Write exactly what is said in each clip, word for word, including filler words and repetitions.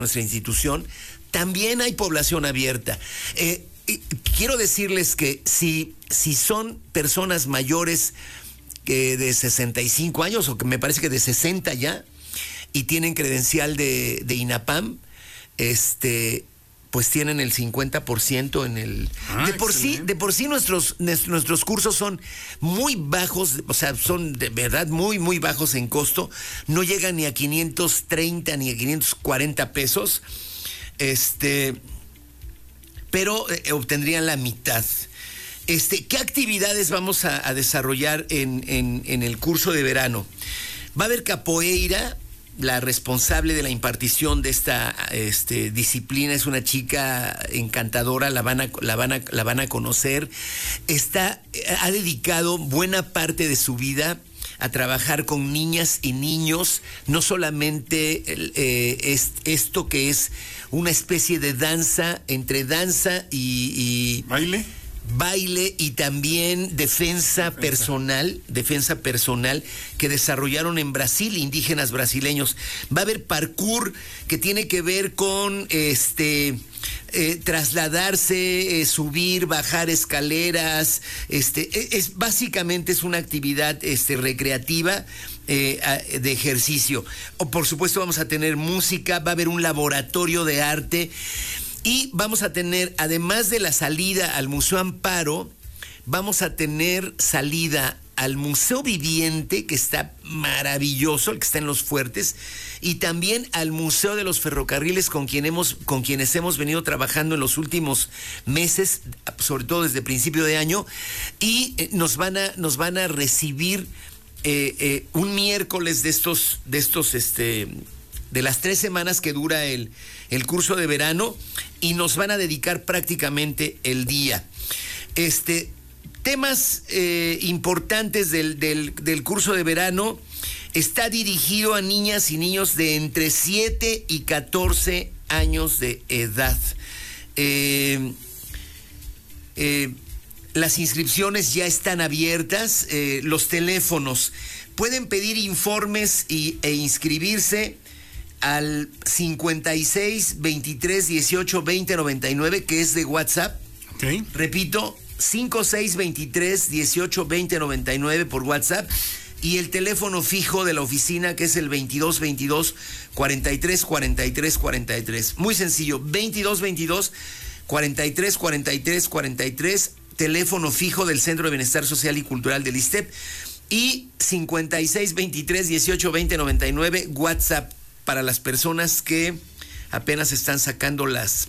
nuestra institución, también hay población abierta. Eh, quiero decirles que si, si son personas mayores que de sesenta y cinco años, o que me parece que de sesenta ya, y tienen credencial de, de INAPAM, este... pues tienen el cincuenta por ciento en el... Ah, de por sí, de por sí nuestros, nuestros cursos son muy bajos, o sea, son de verdad muy, muy bajos en costo. No llegan ni a quinientos treinta ni a quinientos cuarenta pesos. Este, pero eh, obtendrían la mitad. Este, ¿qué actividades vamos a, a desarrollar en, en, en el curso de verano? Va a haber capoeira. La responsable de la impartición de esta este, disciplina es una chica encantadora, la van a, la van a, la van a conocer. Está, ha dedicado buena parte de su vida a trabajar con niñas y niños, no solamente eh, es, esto que es una especie de danza, entre danza y... y ¿baile? Baile y también defensa, defensa personal, defensa personal que desarrollaron en Brasil, indígenas brasileños. Va a haber parkour que tiene que ver con este eh, trasladarse, eh, subir, bajar escaleras. Este es básicamente es una actividad este, recreativa. Eh, de ejercicio. O por supuesto vamos a tener música, va a haber un laboratorio de arte. Y vamos a tener, además de la salida al Museo Amparo, vamos a tener salida al Museo Viviente, que está maravilloso, el que está en Los Fuertes, y también al Museo de los Ferrocarriles, con, quien hemos, con quienes hemos venido trabajando en los últimos meses, sobre todo desde principio de año, y eh, nos van a, nos van a recibir eh, eh, un miércoles de estos, de estos, este... de las tres semanas que dura el, el curso de verano, y nos van a dedicar prácticamente el día. Este, temas eh, importantes del, del, del curso de verano: está dirigido a niñas y niños de entre siete y catorce años de edad. Eh, eh, las inscripciones ya están abiertas, eh, los teléfonos. Pueden pedir informes y, e inscribirse al cincuenta y seis, veintitrés, dieciocho, veinte, noventa y nueve, que es de WhatsApp. Okay. Repito, cincuenta y seis, veintitrés, dieciocho, veinte, noventa y nueve por WhatsApp. Y el teléfono fijo de la oficina, que es el veintidós veintidós, cuarenta y tres, cuarenta y tres, cuarenta y tres. Muy sencillo, veintidós veintidós, cuarenta y tres, cuarenta y tres, cuarenta y tres, teléfono fijo del Centro de Bienestar Social y Cultural del ISSSTEP. Y cincuenta y seis, veintitrés, dieciocho, veinte, noventa y nueve, WhatsApp, para las personas que apenas están sacando las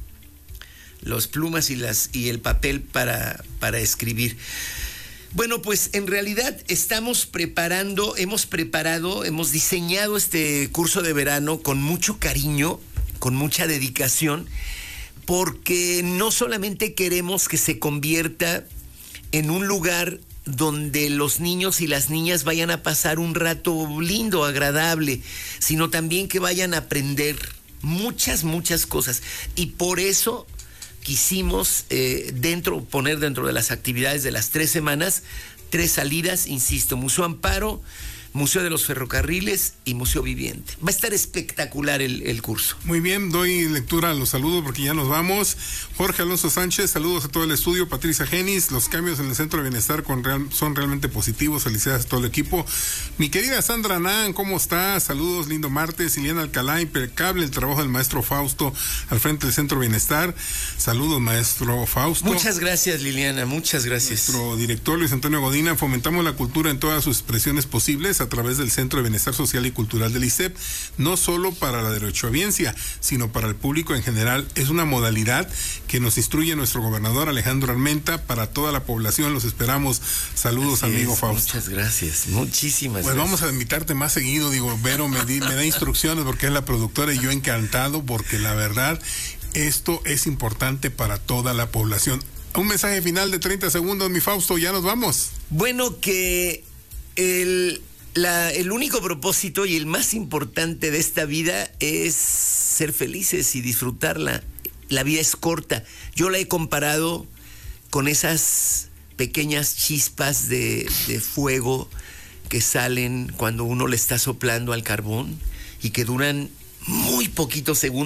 los plumas y las y el papel para, para escribir. Bueno, pues en realidad estamos preparando, hemos preparado, hemos diseñado este curso de verano con mucho cariño, con mucha dedicación, porque no solamente queremos que se convierta en un lugar donde los niños y las niñas vayan a pasar un rato lindo, agradable, sino también que vayan a aprender muchas, muchas cosas. Y por eso quisimos eh, dentro, poner dentro de las actividades de las tres semanas, tres salidas, insisto: Museo Amparo, Museo de los Ferrocarriles y Museo Viviente. Va a estar espectacular el, el curso. Muy bien, doy lectura a los saludos porque ya nos vamos. Jorge Alonso Sánchez, saludos a todo el estudio. Patricia Genis, los cambios en el Centro de Bienestar con real, son realmente positivos. Felicidades a todo el equipo. Mi querida Sandra Nan, ¿cómo está? Saludos, lindo martes. Liliana Alcalá, impecable el trabajo del maestro Fausto al frente del Centro de Bienestar. Saludos, maestro Fausto. Muchas gracias, Liliana, muchas gracias. Nuestro director Luis Antonio Godina: fomentamos la cultura en todas sus expresiones posibles a través del Centro de Bienestar Social y Cultural del ISSSTEP, no solo para la derechohabiencia, sino para el público en general. Es una modalidad que nos instruye nuestro gobernador Alejandro Armenta para toda la población. Los esperamos. Saludos, así amigo es, Fausto. Muchas gracias, muchísimas pues gracias. Vamos a invitarte más seguido, digo, Vero me, di, me da instrucciones porque es la productora, y yo encantado, porque la verdad, esto es importante para toda la población. Un mensaje final de treinta segundos, mi Fausto, ya nos vamos. Bueno, que el... La, el único propósito y el más importante de esta vida es ser felices y disfrutarla. La vida es corta. Yo la he comparado con esas pequeñas chispas de, de fuego que salen cuando uno le está soplando al carbón y que duran muy poquitos segundos.